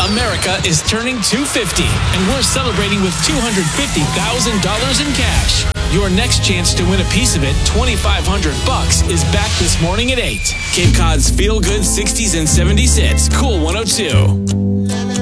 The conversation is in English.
America is turning 250, and we're celebrating with $250,000 in cash. Your next chance to win a piece of it, $2,500, is back this morning at 8. Cape Cod's Feel Good 60s and 70s hits, Cool 102.